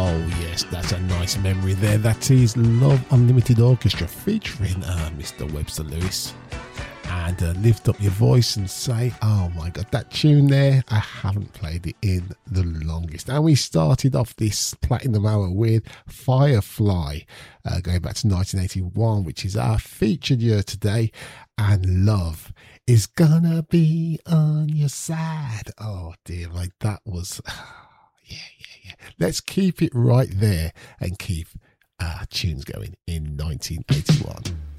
Oh yes, that's a nice memory there. That is Love Unlimited Orchestra featuring Mr. Webster Lewis. And lift up your voice and say, oh my God, that tune there, I haven't played it in the longest. And we started off this Platinum Hour with Firefly, going back to 1981, which is our featured year today. And Love is gonna be on your side. Oh dear, like that was, yeah. Let's keep it right there and keep tunes going in 1981.